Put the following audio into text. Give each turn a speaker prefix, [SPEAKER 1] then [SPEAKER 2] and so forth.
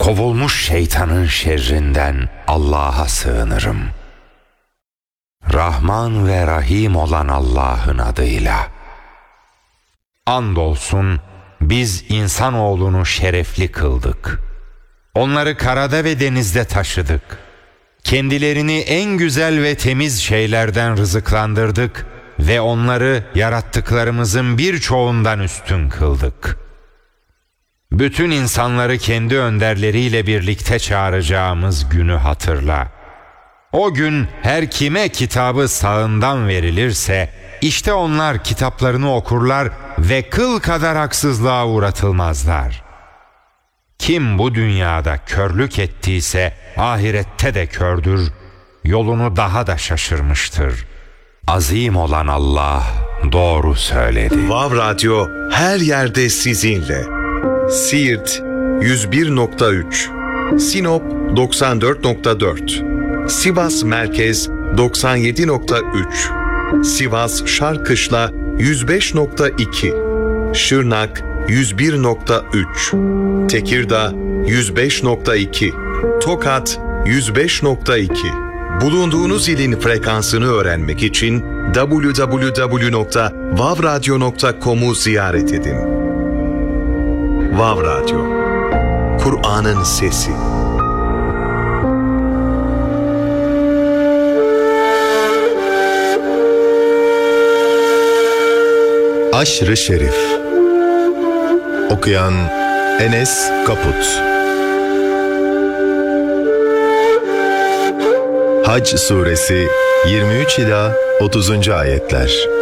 [SPEAKER 1] kovulmuş şeytanın şerrinden Allah'a sığınırım. Rahman ve Rahim olan Allah'ın adıyla. Andolsun biz insanoğlunu şerefli kıldık. Onları karada ve denizde taşıdık. Kendilerini en güzel ve temiz şeylerden rızıklandırdık ve onları yarattıklarımızın birçoğundan üstün kıldık. Bütün insanları kendi önderleriyle birlikte çağıracağımız günü hatırla. O gün her kime kitabı sağından verilirse, işte onlar kitaplarını okurlar ve kıl kadar haksızlığa uğratılmazlar. Kim bu dünyada körlük ettiyse ahirette de kördür, yolunu daha da şaşırmıştır. Azim olan Allah doğru söyledi.
[SPEAKER 2] Vav Radyo her yerde sizinle. Siirt 101.3, Sinop 94.4, Sivas Merkez 97.3, Sivas Şarkışla 105.2, Şırnak 101.3, Tekirdağ 105.2, Tokat 105.2. Bulunduğunuz ilin frekansını öğrenmek için www.vavradyo.com'u ziyaret edin. Vav Radyo, Kur'an'ın sesi.
[SPEAKER 3] Aşr-ı Şerif. Okuyan Enes Kaput. Hac Suresi 23 ila 30. ayetler.